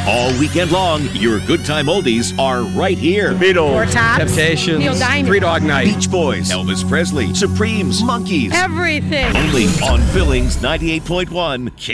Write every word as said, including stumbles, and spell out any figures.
All weekend long, your good time oldies are right here. Beatles, Four Tops, Temptations, Neil Diamond, Three Dog Night, Beach Boys, Elvis Presley, Supremes, Monkees. everything. Only on Billings ninety-eight point one K